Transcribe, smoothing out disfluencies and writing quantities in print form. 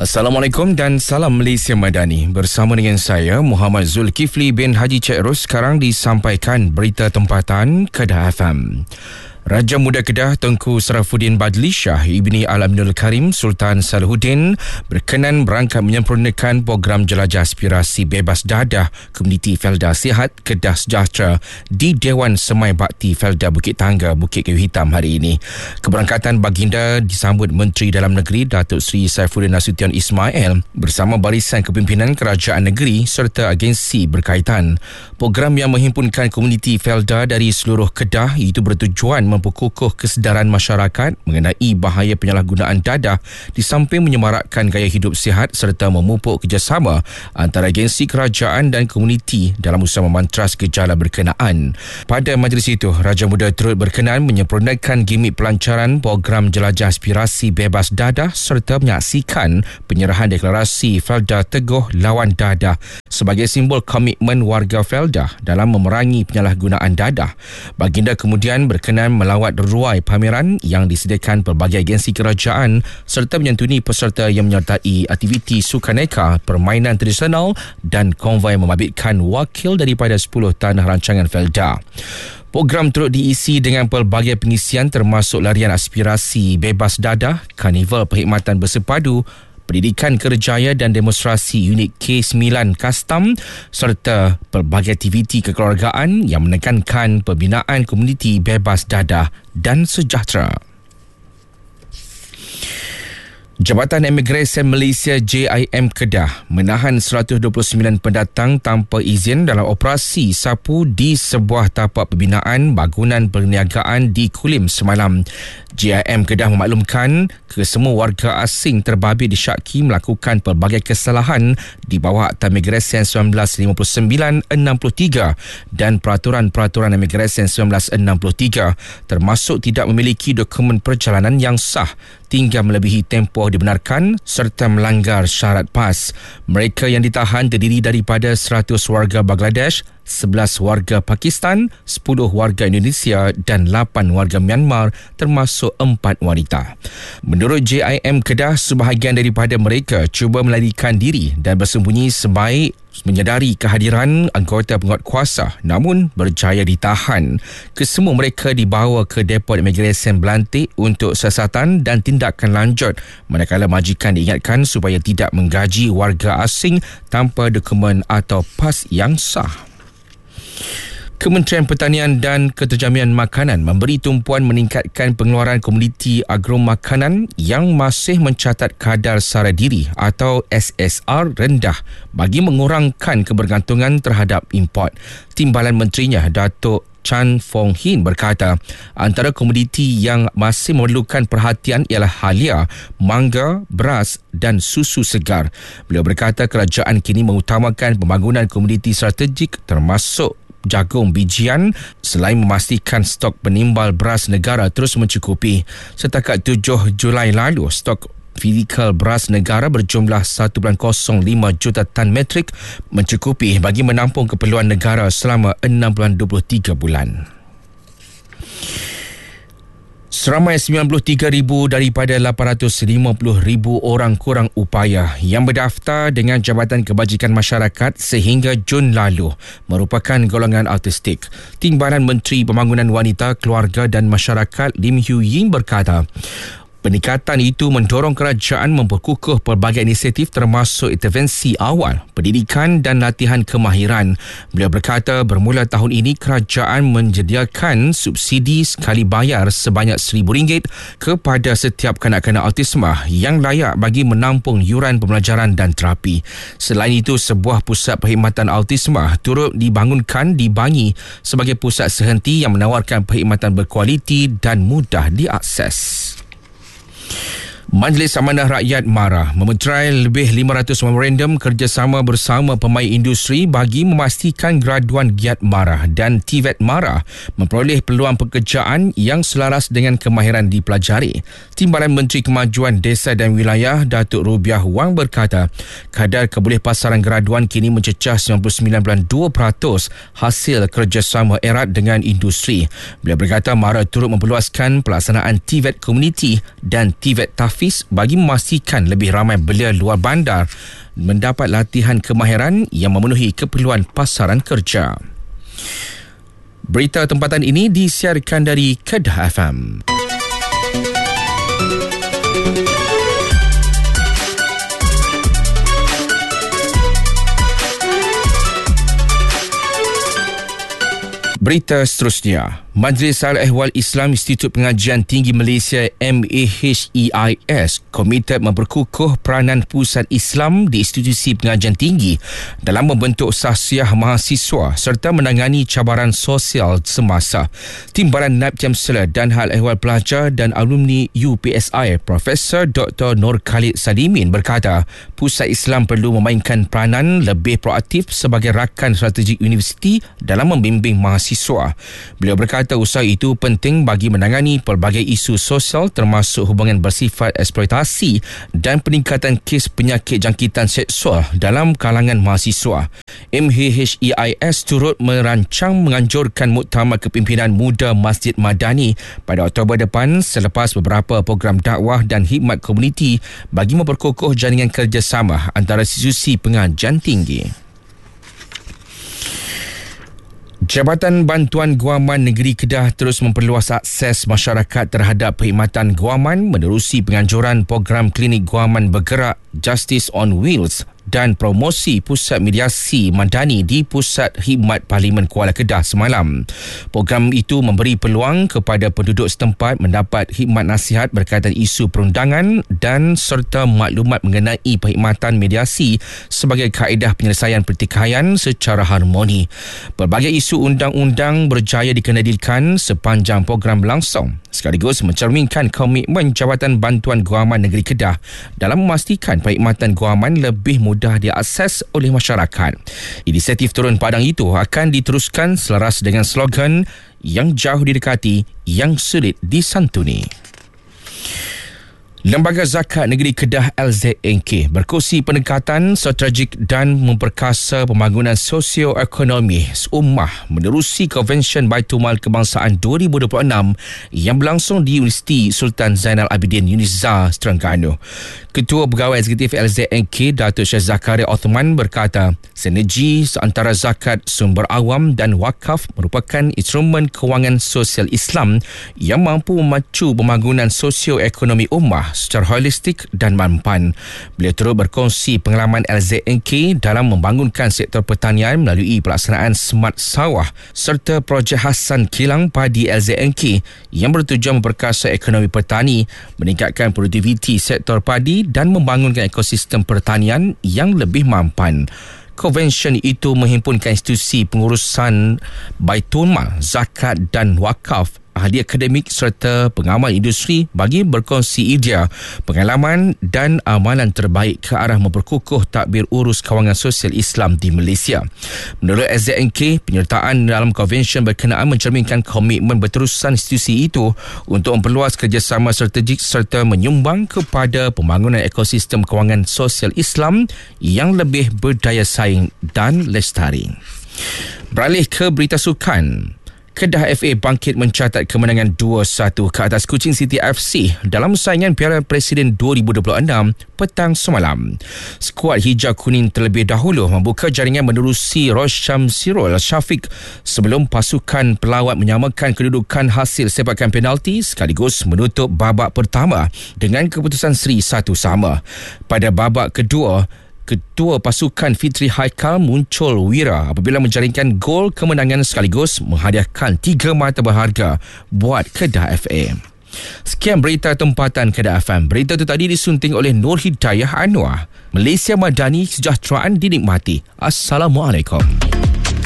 Assalamualaikum dan salam Malaysia Madani. Bersama dengan saya Muhammad Zulkifli bin Haji Cik Ros. Sekarang disampaikan berita tempatan Kedah FM. Raja Muda Kedah Tengku Sarafuddin Badli Shah Ibni Al-Aminul Karim Sultan Salahuddin berkenan berangkat menyempurnakan program jelajah aspirasi bebas dadah komuniti Felda Sihat Kedah Sejahtera di Dewan Semai Bakti Felda Bukit Tangga, Bukit Kayu Hitam hari ini. Keberangkatan baginda disambut Menteri Dalam Negeri Datuk Seri Saifuddin Nasution Ismail bersama barisan kepimpinan kerajaan negeri serta agensi berkaitan. Program yang menghimpunkan komuniti Felda dari seluruh Kedah itu bertujuan memperkukuh kesedaran masyarakat mengenai bahaya penyalahgunaan dadah di samping menyemarakkan gaya hidup sihat serta memupuk kerjasama antara agensi kerajaan dan komuniti dalam usaha memantras gejala berkenaan. Pada majlis itu, Raja Muda turut berkenan menyempurnakan gimik pelancaran program jelajah aspirasi bebas dadah serta menyaksikan penyerahan deklarasi Felda Teguh Lawan Dadah sebagai simbol komitmen warga Felda dalam memerangi penyalahgunaan dadah. Baginda kemudian berkenan melawat ruai pameran yang disediakan pelbagai agensi kerajaan serta menyantuni peserta yang menyertai aktiviti sukaneka, permainan tradisional dan konvoi membabitkan wakil daripada 10 tanah rancangan Felda. Program turut diisi dengan pelbagai pengisian termasuk larian aspirasi bebas dadah, karnival perkhidmatan bersepadu, pendidikan kerjaya dan demonstrasi unit K9 Custom serta pelbagai aktiviti kekeluargaan yang menekankan pembinaan komuniti bebas dadah dan sejahtera. Jabatan Imigresen Malaysia JIM Kedah menahan 129 pendatang tanpa izin dalam operasi sapu di sebuah tapak pembinaan bangunan perniagaan di Kulim semalam. JIM Kedah memaklumkan kesemua warga asing terbabit disyaki melakukan pelbagai kesalahan di bawah Akta Imigresen 1959-63 dan Peraturan-Peraturan Imigresen 1963 termasuk tidak memiliki dokumen perjalanan yang sah, tinggal melebihi tempoh dibenarkan serta melanggar syarat PAS. Mereka yang ditahan terdiri daripada 100 warga Bangladesh, 11 warga Pakistan, 10 warga Indonesia dan 8 warga Myanmar termasuk 4 wanita. Menurut JIM Kedah, sebahagian daripada mereka cuba melarikan diri dan bersembunyi sebaik menyedari kehadiran anggota penguatkuasa namun berjaya ditahan. Kesemua mereka dibawa ke Depot Imigresen Belantik untuk siasatan dan tindakan lanjut manakala majikan diingatkan supaya tidak menggaji warga asing tanpa dokumen atau PAS yang sah. Kementerian Pertanian dan Keterjaminan Makanan memberi tumpuan meningkatkan pengeluaran komoditi agromakanan yang masih mencatat kadar sara diri atau SSR rendah bagi mengurangkan kebergantungan terhadap import. Timbalan menterinya Datuk Chan Fong Hin berkata, antara komoditi yang masih memerlukan perhatian ialah halia, mangga, beras dan susu segar. Beliau berkata kerajaan kini mengutamakan pembangunan komoditi strategik termasuk jagung bijian selain memastikan stok penimbal beras negara terus mencukupi. Setakat 7 Julai lalu, stok fizikal beras negara berjumlah 1.05 juta tan metrik mencukupi bagi menampung keperluan negara selama 6.23 bulan. Seramai 93,000 daripada 850,000 orang kurang upaya yang berdaftar dengan Jabatan Kebajikan Masyarakat sehingga Jun lalu merupakan golongan autistik. Timbalan Menteri Pembangunan Wanita, Keluarga dan Masyarakat Lim Hu Ying berkata, peningkatan itu mendorong kerajaan memperkukuh pelbagai inisiatif termasuk intervensi awal, pendidikan dan latihan kemahiran. Beliau berkata bermula tahun ini kerajaan menyediakan subsidi sekali bayar sebanyak RM1,000 kepada setiap kanak-kanak autisma yang layak bagi menampung yuran pembelajaran dan terapi. Selain itu, sebuah pusat perkhidmatan autisma turut dibangunkan di Bangi sebagai pusat sehenti yang menawarkan perkhidmatan berkualiti dan mudah diakses. Majlis Amanah Rakyat MARA memeterai lebih 500 memorandum kerjasama bersama pemain industri bagi memastikan graduan giat MARA dan TVET MARA memperoleh peluang pekerjaan yang selaras dengan kemahiran dipelajari. Timbalan Menteri Kemajuan Desa dan Wilayah Datuk Rubiah Wang berkata, kadar kebolehpasaran graduan kini mencecah 99.2% hasil kerjasama erat dengan industri. Beliau berkata MARA turut memperluaskan pelaksanaan TVET Community dan TVET Tafiq Hafiz bagi memastikan lebih ramai belia luar bandar mendapat latihan kemahiran yang memenuhi keperluan pasaran kerja. Berita tempatan ini disiarkan dari Kedah FM. Berita seterusnya, Majlis Al-Ehwal Islam Institut Pengajian Tinggi Malaysia MAHEIS komited memperkukuh peranan pusat Islam di institusi pengajian tinggi dalam membentuk sahsiah mahasiswa serta menangani cabaran sosial semasa. Timbalan Naib Chancellor dan Hal Ehwal Pelajar dan Alumni UPSI Profesor Dr. Nur Khalid Salimin berkata, pusat Islam perlu memainkan peranan lebih proaktif sebagai rakan strategik universiti dalam membimbing mahasiswa. Beliau berkata usaha itu penting bagi menangani pelbagai isu sosial termasuk hubungan bersifat eksploitasi dan peningkatan kes penyakit jangkitan seksual dalam kalangan mahasiswa. MAHEIS turut merancang menganjurkan muktamar kepimpinan muda Masjid Madani pada Oktober depan selepas beberapa program dakwah dan khidmat komuniti bagi memperkukuh jaringan kerjasama antara institusi pengajian tinggi. Jabatan Bantuan Guaman Negeri Kedah terus memperluas akses masyarakat terhadap perkhidmatan guaman menerusi penganjuran program klinik guaman bergerak Justice on Wheels dan promosi Pusat Mediasi Madani di Pusat Khidmat Parlimen Kuala Kedah semalam. Program itu memberi peluang kepada penduduk setempat mendapat khidmat nasihat berkaitan isu perundangan dan serta maklumat mengenai perkhidmatan mediasi sebagai kaedah penyelesaian pertikaian secara harmoni. Pelbagai isu undang-undang berjaya dikendalikan sepanjang program berlangsung, sekaligus mencerminkan komitmen Jabatan Bantuan Guaman Negeri Kedah dalam memastikan perkhidmatan guaman lebih mudah diakses oleh masyarakat. Inisiatif Turun Padang itu akan diteruskan selaras dengan slogan yang jauh didekati, yang sulit disantuni. Lembaga Zakat Negeri Kedah LZNK berkongsi pendekatan strategik dan memperkasa pembangunan sosioekonomi ummah menerusi Konvensyen Baitulmal Kebangsaan 2026 yang berlangsung di Universiti Sultan Zainal Abidin Unizar, Terengganu. Ketua Pegawai Eksekutif LZNK Datuk Syed Zakaria Othman berkata, sinergi antara zakat, sumber awam dan wakaf merupakan instrumen kewangan sosial Islam yang mampu memacu pembangunan sosioekonomi ummah secara holistik dan mampan. Beliau turut berkongsi pengalaman LZNK dalam membangunkan sektor pertanian melalui pelaksanaan Smart Sawah serta projek Hasan Kilang Padi LZNK yang bertujuan memperkasa ekonomi petani, meningkatkan produktiviti sektor padi dan membangunkan ekosistem pertanian yang lebih mampan. Konvensyen itu menghimpunkan institusi pengurusan Baitulmal, zakat dan wakaf, ahli akademik serta pengamal industri bagi berkongsi idea, pengalaman dan amalan terbaik ke arah memperkukuh tadbir urus kawangan sosial Islam di Malaysia. Menurut SZNK, penyertaan dalam konvensyen berkenaan mencerminkan komitmen berterusan institusi itu untuk memperluas kerjasama strategik serta menyumbang kepada pembangunan ekosistem kewangan sosial Islam yang lebih berdaya saing dan lestari. Beralih ke berita sukan. Kedah FA bangkit mencatat kemenangan 2-1 ke atas Kuching City FC dalam saingan Piala Presiden 2026 petang semalam. Skuad hijau kuning terlebih dahulu membuka jaringan menerusi Rosham Sirul Syafiq sebelum pasukan pelawat menyamakan kedudukan hasil sepakan penalti sekaligus menutup babak pertama dengan keputusan seri 1-1. Pada babak kedua, Ketua pasukan Fitri Haikal muncul wira apabila menjaringkan gol kemenangan sekaligus menghadiahkan 3 mata berharga buat Kedah FA. Sekian berita tempatan Kedah FM. Berita itu tadi disunting oleh Nur Hidayah Anwar. Malaysia Madani, kesejahteraan dinikmati. Assalamualaikum.